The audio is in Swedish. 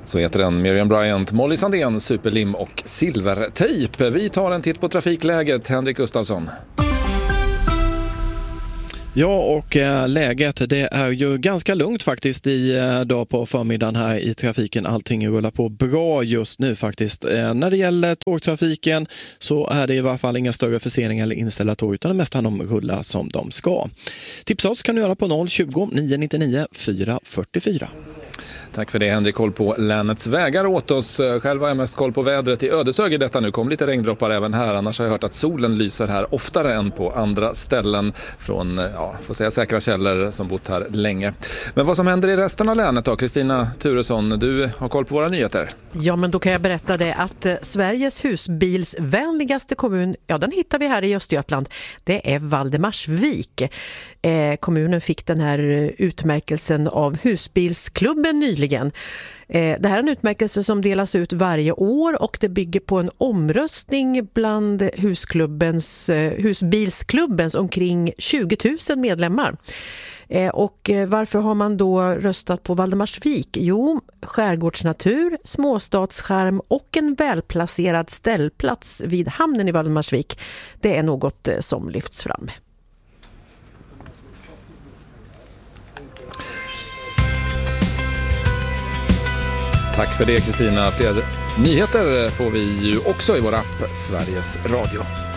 Så heter den. Miriam Bryant, Molly Sandén, superlim och silvertejp. Vi tar en titt på trafikläget. Henrik Gustafsson. Ja, och läget det är ju ganska lugnt faktiskt idag på förmiddagen här i trafiken. Allting rullar på bra just nu faktiskt. När det gäller tågtrafiken så är det i varje fall inga större förseningar eller inställda tåg utan det mesta de rullar som de ska. Tipsa oss kan du göra på 020 999 444. Tack för det, Henrik. Koll på länets vägar åt oss. Själv har jag mest koll på vädret i Ödeshög i detta nu. Kom lite regndroppar även här. Annars har jag hört att solen lyser här oftare än på andra ställen från, får säga säkra källor som bott här länge. Men vad som händer i resten av länet då? Kristina Turesson, du har koll på våra nyheter. Ja, men då kan jag berätta det att Sveriges husbilsvänligaste kommun, ja den hittar vi här i Östergötland. Det är Valdemarsvik. Kommunen fick den här utmärkelsen av husbilsklubben nyligen. Det här är en utmärkelse som delas ut varje år och det bygger på en omröstning bland husbilsklubbens omkring 20 000 medlemmar. Och varför har man då röstat på Valdemarsvik? Jo, skärgårdsnatur, småstadsskärm och en välplacerad ställplats vid hamnen i Valdemarsvik. Det är något som lyfts fram. Tack för det, Kristina. Fler nyheter får vi ju också i vår app Sveriges Radio.